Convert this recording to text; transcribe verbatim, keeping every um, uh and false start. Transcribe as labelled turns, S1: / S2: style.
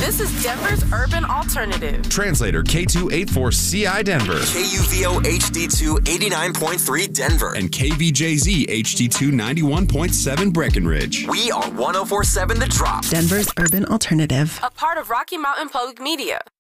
S1: This is Denver's Urban Alternative.
S2: Translator K two eighty-four C I Denver.
S3: K U V O H D two eighty-nine point three Denver.
S2: And K V J Z H D two ninety-one point seven Breckenridge.
S3: We are one oh four point seven The Drop.
S4: Denver's Urban Alternative.
S1: A part of Rocky Mountain Public Media.